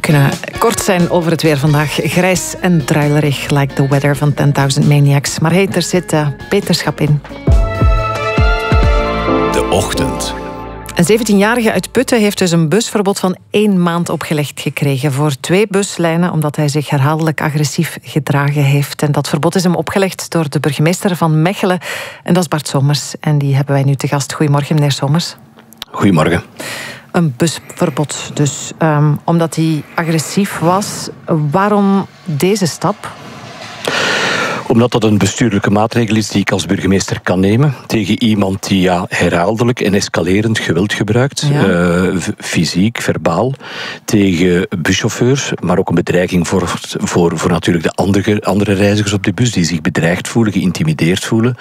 kunnen kort zijn over het weer vandaag. Grijs en druilerig, like the weather van 10.000 Maniacs. Maar hey, er zit beterschap in. De ochtend. Een 17-jarige uit Putten heeft dus een busverbod van 1 maand opgelegd gekregen voor 2 buslijnen, omdat hij zich herhaaldelijk agressief gedragen heeft. En dat verbod is hem opgelegd door de burgemeester van Mechelen. En dat is Bart Somers. En die hebben wij nu te gast. Goedemorgen, meneer Somers. Goedemorgen. Een busverbod dus, omdat hij agressief was. Waarom deze stap? Omdat dat een bestuurlijke maatregel is die ik als burgemeester kan nemen tegen iemand die herhaaldelijk en escalerend geweld gebruikt. Ja. Fysiek, verbaal, tegen buschauffeurs, maar ook een bedreiging voor natuurlijk de andere reizigers op de bus die zich bedreigd voelen, geïntimideerd voelen.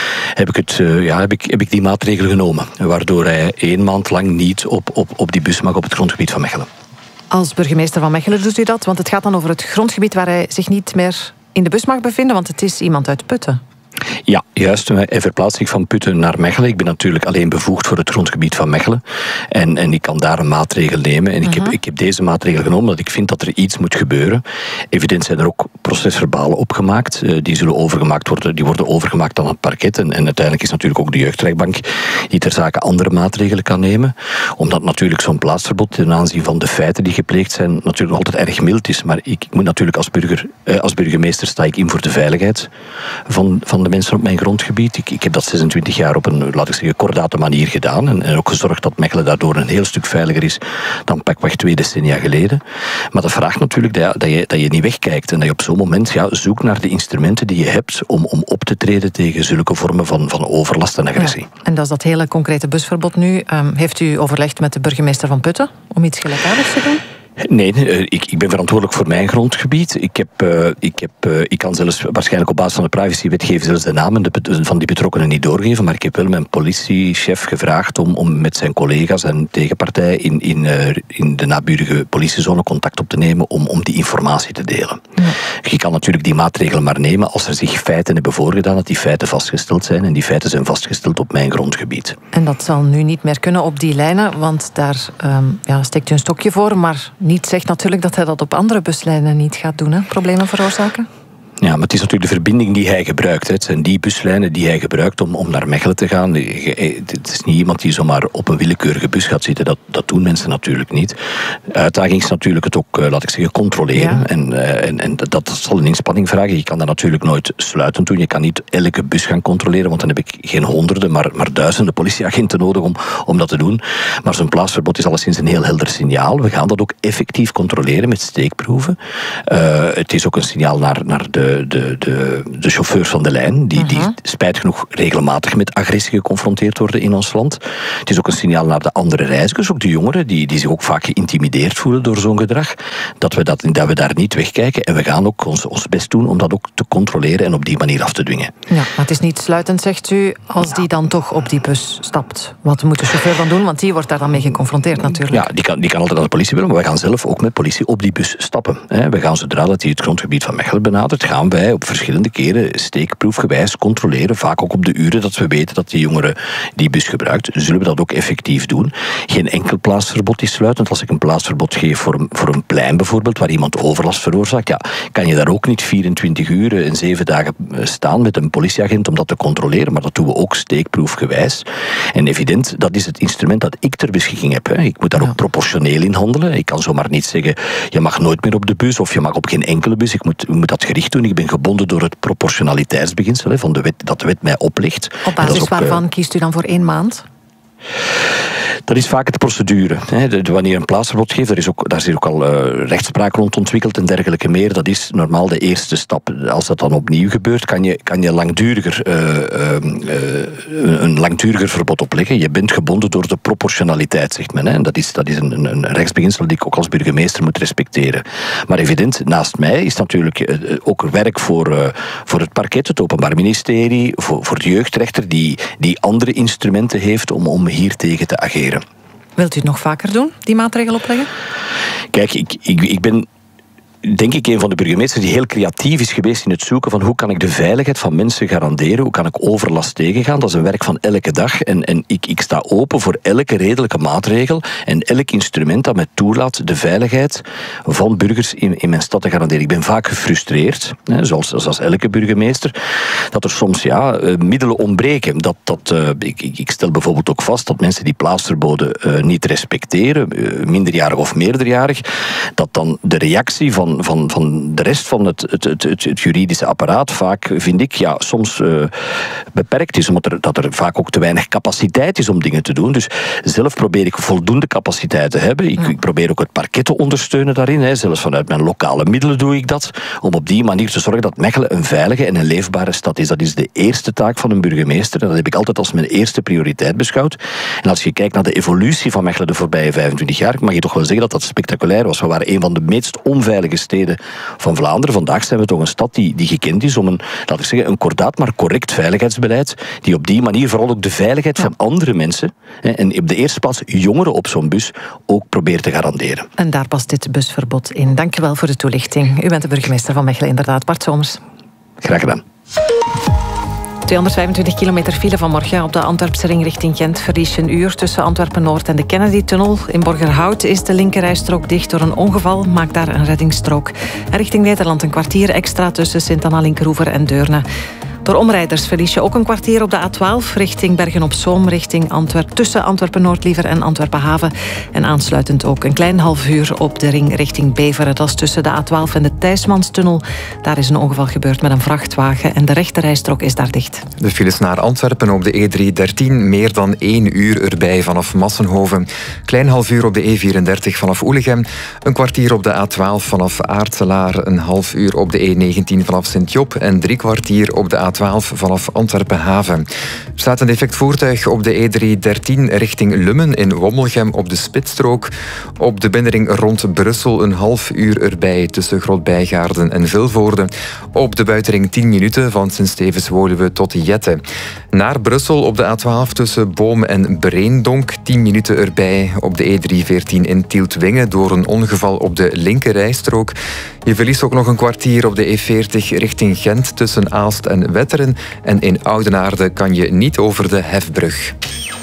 Heb ik die maatregel genomen, waardoor hij 1 maand lang niet op die bus mag op het grondgebied van Mechelen. Als burgemeester van Mechelen doet u dat, want het gaat dan over het grondgebied waar hij zich niet meer in de bus mag bevinden, want het is iemand uit Putten. Ja, juist. Hij verplaatst zich van Putten naar Mechelen. Ik ben natuurlijk alleen bevoegd voor het grondgebied van Mechelen. En ik kan daar een maatregel nemen. En ik heb deze maatregel genomen omdat ik vind dat er iets moet gebeuren. Evident zijn er ook procesverbalen opgemaakt. Die worden overgemaakt aan het parket. En uiteindelijk is natuurlijk ook de jeugdrechtbank die ter zake andere maatregelen kan nemen. Omdat natuurlijk zo'n plaatsverbod ten aanzien van de feiten die gepleegd zijn natuurlijk altijd erg mild is. Maar ik moet natuurlijk als burgemeester sta ik in voor de veiligheid van de mensen op mijn grondgebied. Ik heb dat 26 jaar op een, laat ik zeggen, kordate manier gedaan. En ook gezorgd dat Mechelen daardoor een heel stuk veiliger is dan pakweg 2 decennia geleden. Maar dat vraagt natuurlijk dat je niet wegkijkt. En dat je op zo'n moment zoekt naar de instrumenten die je hebt om op te treden tegen zulke vormen van overlast en agressie. Ja, en dat is dat hele concrete busverbod nu. Heeft u overlegd met de burgemeester van Putten om iets gelijkaardigs te doen? Nee, ik ben verantwoordelijk voor mijn grondgebied. Ik kan zelfs waarschijnlijk op basis van de privacywetgeving zelfs de namen van die betrokkenen niet doorgeven, maar ik heb wel mijn politiechef gevraagd om met zijn collega's en tegenpartij in de naburige politiezone contact op te nemen om die informatie te delen. Ja. Je kan natuurlijk die maatregelen maar nemen als er zich feiten hebben voorgedaan, dat die feiten vastgesteld zijn, en die feiten zijn vastgesteld op mijn grondgebied. En dat zal nu niet meer kunnen op die lijnen, want daar steekt u een stokje voor, maar niet zegt natuurlijk dat hij dat op andere buslijnen niet gaat doen, hè? Problemen veroorzaken? Ja, maar het is natuurlijk de verbinding die hij gebruikt. Het zijn die buslijnen die hij gebruikt om naar Mechelen te gaan. Het is niet iemand die zomaar op een willekeurige bus gaat zitten. Dat doen mensen natuurlijk niet. De uitdaging is natuurlijk het ook, laat ik zeggen, controleren. Ja. En dat zal een inspanning vragen. Je kan dat natuurlijk nooit sluitend doen. Je kan niet elke bus gaan controleren, want dan heb ik geen honderden, maar duizenden politieagenten nodig om dat te doen. Maar zo'n plaatsverbod is alleszins een heel helder signaal. We gaan dat ook effectief controleren met steekproeven. Het is ook een signaal naar de chauffeurs van de lijn, die spijtig genoeg regelmatig met agressie geconfronteerd worden in ons land. Het is ook een signaal naar de andere reizigers, ook de jongeren, die zich ook vaak geïntimideerd voelen door zo'n gedrag, dat we daar niet wegkijken. En we gaan ook ons best doen om dat ook te controleren en op die manier af te dwingen. Ja, maar het is niet sluitend, zegt u, als die dan toch op die bus stapt. Wat moet de chauffeur dan doen? Want die wordt daar dan mee geconfronteerd natuurlijk. Ja, die kan altijd aan de politie bellen, maar we gaan zelf ook met politie op die bus stappen. We gaan, zodra dat hij het grondgebied van Mechelen benadert, gaan wij op verschillende keren steekproefgewijs controleren, vaak ook op de uren dat we weten dat die jongere die bus gebruikt, zullen we dat ook effectief doen. Geen enkel plaatsverbod is sluitend. Als ik een plaatsverbod geef voor een plein bijvoorbeeld, waar iemand overlast veroorzaakt, kan je daar ook niet 24 uur en 7 dagen staan met een politieagent om dat te controleren, maar dat doen we ook steekproefgewijs. En evident, dat is het instrument dat ik ter beschikking heb. Ik moet daar ook proportioneel in handelen. Ik kan zomaar niet zeggen, je mag nooit meer op de bus of je mag op geen enkele bus. Ik moet dat gericht doen. Ik ben gebonden door het proportionaliteitsbeginsel van de wet, dat de wet mij oplicht. Op basis waarvan kiest u dan voor 1 maand? Dat is vaak de procedure. Wanneer een plaatsverbod geeft, daar is ook al rechtspraak rond ontwikkeld en dergelijke meer. Dat is normaal de eerste stap. Als dat dan opnieuw gebeurt, kan je een langduriger verbod opleggen. Je bent gebonden door de proportionaliteit, zegt men. En dat is een rechtsbeginsel dat ik ook als burgemeester moet respecteren. Maar evident, naast mij is natuurlijk ook werk voor het parket, het Openbaar Ministerie, voor de jeugdrechter, die andere instrumenten heeft om hier tegen te ageren. Wilt u het nog vaker doen, die maatregel opleggen? Kijk, ik ben denk ik, een van de burgemeesters die heel creatief is geweest in het zoeken van hoe kan ik de veiligheid van mensen garanderen, hoe kan ik overlast tegengaan. Dat is een werk van elke dag en ik sta open voor elke redelijke maatregel en elk instrument dat mij toelaat de veiligheid van burgers in mijn stad te garanderen. Ik ben vaak gefrustreerd, zoals elke burgemeester, dat er soms middelen ontbreken. Ik stel bijvoorbeeld ook vast dat mensen die plaatsverboden niet respecteren, minderjarig of meerderjarig, dat dan de reactie van de rest van het juridische apparaat vaak, vind ik, soms beperkt is, omdat er vaak ook te weinig capaciteit is om dingen te doen. Dus zelf probeer ik voldoende capaciteit te hebben. Ik probeer ook het parket te ondersteunen daarin. Zelfs vanuit mijn lokale middelen doe ik dat, om op die manier te zorgen dat Mechelen een veilige en een leefbare stad is. Dat is de eerste taak van een burgemeester en dat heb ik altijd als mijn eerste prioriteit beschouwd. En als je kijkt naar de evolutie van Mechelen de voorbije 25 jaar, mag je toch wel zeggen dat dat spectaculair was. We waren een van de meest onveilige steden van Vlaanderen. Vandaag zijn we toch een stad die gekend is om een kordaat maar correct veiligheidsbeleid, die op die manier vooral ook de veiligheid van andere mensen, en op de eerste plaats jongeren op zo'n bus, ook probeert te garanderen. En daar past dit busverbod in. Dank je wel voor de toelichting. U bent de burgemeester van Mechelen, inderdaad, Bart Somers. Graag gedaan. 225 kilometer file vanmorgen op de Antwerpse ring richting Gent. Verlies je een uur tussen Antwerpen-Noord en de Kennedy-tunnel. In Borgerhout is de linkerrijstrook dicht door een ongeval. Maakt daar een reddingsstrook. En richting Nederland een kwartier extra tussen Sint-Anna-Linkeroever en Deurne. Door omrijders verlies je ook een kwartier op de A12 richting Bergen-op-Zoom, tussen Antwerpen-Noord liever en Antwerpen-Haven. En aansluitend ook een klein half uur op de ring richting Beveren. Dat is tussen de A12 en de Thijsmanstunnel. Daar is een ongeval gebeurd met een vrachtwagen en de rechterrijstrook is daar dicht. De files naar Antwerpen op de E313, meer dan 1 uur erbij vanaf Massenhoven. Klein half uur op de E34 vanaf Oelegem. Een kwartier op de A12 vanaf Aartselaar. Een half uur op de E19 vanaf Sint-Job. En 3 kwartier op de A12 vanaf Antwerpen-Haven. Er staat een defect voertuig op de E313 richting Lummen in Wommelgem op de spitsstrook. Op de binnenring rond Brussel een half uur erbij tussen Groot-Bijgaarden en Vilvoorde. Op de buitenring 10 minuten van Sint-Stevens-Woluwe tot Jette. Naar Brussel op de A12 tussen Boom en Breendonk 10 minuten erbij. Op de E314 in Tieltwingen door een ongeval op de linkerrijstrook. Je verliest ook nog een kwartier op de E40 richting Gent tussen Aalst en Wetteren. En in Oudenaarde kan je niet over de Hefbrug.